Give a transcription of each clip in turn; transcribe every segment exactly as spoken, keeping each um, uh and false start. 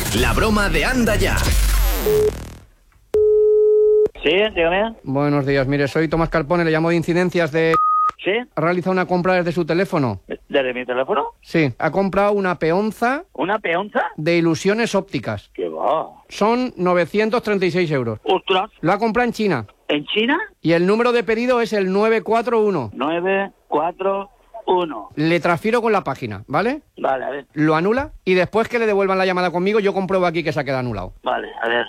La broma de Anda Ya. Sí, dígame. Buenos días, mire, soy Tomás Carpone, le llamo de Incidencias de... ¿Sí? ¿Ha realizado una compra desde su teléfono? ¿Desde mi teléfono? Sí, ha comprado una peonza ¿Una peonza? de ilusiones ópticas. ¿Qué va? Son novecientos treinta y seis euros. ¡Ostras! Lo ha comprado en China. ¿En China? Y el número de pedido es el nueve cuatro uno. nueve cuatro uno. Le transfiero con la página, ¿vale? Vale, a ver. Lo anula y después que le devuelvan la llamada conmigo, yo compruebo aquí que se ha quedado anulado. Vale, a ver.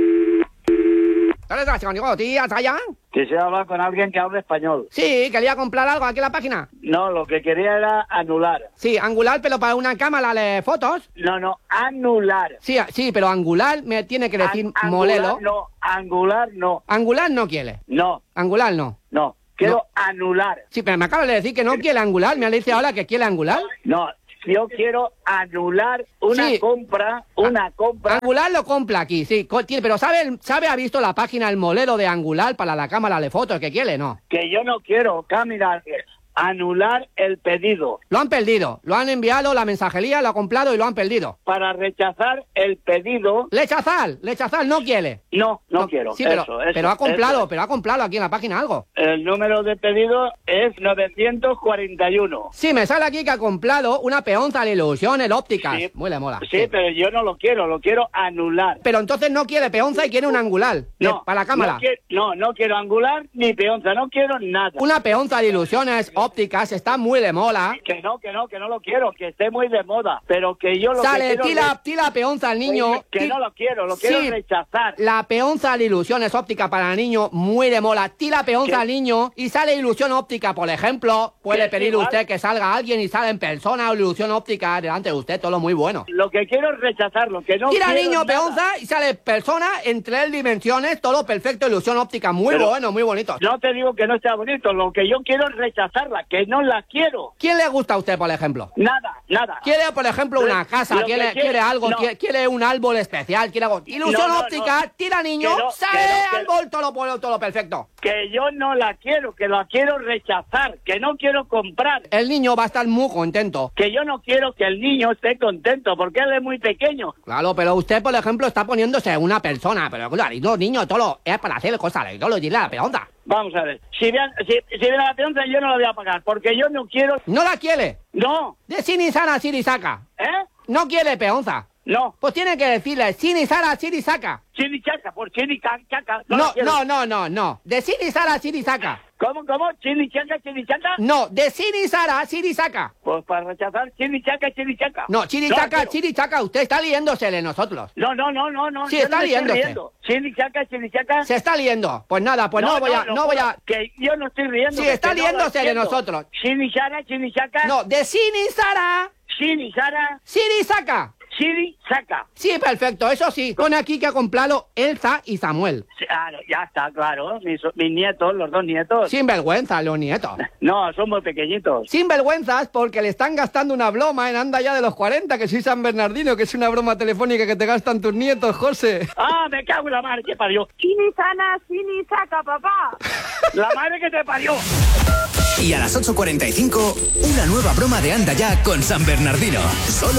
Quisiera hablar con alguien que hable español. Sí, quería comprar algo aquí en la página. No, lo que quería era anular. Sí, angular, pero para una cámara de fotos. No, no, anular. Sí, sí, pero angular me tiene que decir An- angular, molelo. No, angular no. Angular no quiere. No, Angular no. no. Quiero anular. Sí, pero me acaba de decir que no quiere angular. Me dice ahora que quiere angular. No, yo quiero anular una Sí. compra, una compra. Angular lo compra aquí, sí. co- tiene- Pero ¿sabe, ¿sabe, ha visto la página, el molero de angular para la cámara de fotos que quiere? No. Que yo no quiero, Camila, anular el pedido. Lo han perdido. Lo han enviado, la mensajería lo ha comprado y lo han perdido. Para rechazar el pedido, Lechazar, lechazar, no quiere. no, no, quiero. Sí, pero, eso, eso, pero ha comprado, eso. pero ha comprado aquí en la página algo. El número de pedido es novecientos cuarenta y uno. Sí, me sale aquí que ha comprado una peonza de ilusiones ópticas. Sí. Muy le mola. Sí, pero yo no lo quiero, lo quiero anular. Pero entonces no quiere peonza y quiere un angular. de- No, para la cámara. No, quiero, no, no quiero angular ni peonza, no quiero nada. Una peonza de ilusiones ópticas está muy de mola. Que no, que no, que no lo quiero, que esté muy de moda, pero que yo lo Sale, que quiero tira, es- tira peonza al niño. que ti- no lo quiero, lo quiero Sí. rechazar. La peonza de ilusiones ópticas para el niño, muy de mola. Tira peonza ¿Qué? al niño y sale ilusión óptica, por ejemplo. Puede ¿Qué? pedir Igual. usted que salga alguien y sale en persona o ilusión óptica delante de usted, todo muy bueno. Lo que quiero es rechazarlo, que no Tira quiero niño nada. peonza y sale persona en tres dimensiones, todo perfecto, ilusión óptica, muy Pero- bueno, muy bonito. No te digo que no sea bonito, lo que yo quiero es rechazarla, que no la quiero. ¿Quién le gusta a usted, por ejemplo? Nada, nada. ¿Quiere, por ejemplo, una casa? Lo que ¿Quiere, quiere- quiere algo? no. ¿Quiere, quiere un árbol especial? ¿Quiere algo? Ilusión No, no, óptica, no. tira niño, Que no, sale que no, que árbol, todo, lo- todo lo perfecto. Que yo no la quiero, que la quiero rechazar, que no quiero comprar. El niño va a estar muy contento. Que yo no quiero que el niño esté contento, porque él es muy pequeño. Claro, pero usted, por ejemplo, está poniéndose una persona, pero claro, y los niños, todo lo- es para hacer cosas, y todo lo dile a la peonza. Vamos a ver, si viene, si, si viene la peonza yo no la voy a pagar, porque yo no quiero... ¿No la quiere? No, De Sinisara a Sirisaka. ¿eh? No quiere peonza. No, Pues tiene que decirle Sinisara a Sirisaka. chinichaca, por chinichaca. No, No, la quiero. no, no, no, no. De Sinisara a Sirisaka. ¿Cómo, cómo? ¿Chinichaca, chinichaca? No, de Sinisara a Sirisaka. Pues para rechazar chinichaca, chinichaca. No, Chirichaca, quiero. Chirichaca, usted está liéndose de nosotros. No, no, no, no, no. Sí, yo está no me estoy riéndose. riendo. Chinichaca, chinichaca. Se está liendo. Pues nada, pues no, voy a, no voy a... Que yo no estoy riendo. Sí, que está no la riéndose de entiendo. nosotros. Chinichara, chinichaca. No, de Sinisara, Chinisara, Sirisaka. chinichaca. Sí, perfecto, eso sí. Pone aquí que ha comprado Elsa y Samuel. Sí, ah, no, ya está, claro. Mis, mis nietos, los dos nietos. Sin vergüenza, los nietos. No, son muy pequeñitos. Sin vergüenzas porque le están gastando una broma en Anda Ya de los cuarenta, que soy San Bernardino, que es una broma telefónica que te gastan tus nietos, José. Ah, me cago en la madre que parió. Chini sana, chini saca, papá. La madre que te parió. Y a las ocho cuarenta y cinco, una nueva broma de Anda Ya con San Bernardino. Solo